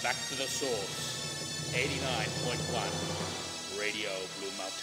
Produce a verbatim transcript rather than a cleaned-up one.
back to the source. eighty-nine point one Radio Blue Mountain.